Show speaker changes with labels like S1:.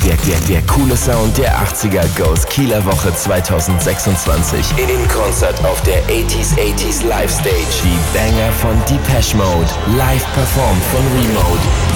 S1: Der coole Sound der 80er Goes Kieler Woche 2026. In Konzert auf der 80s Live Stage. Die Banger von Depeche Mode. Live performt von Remote.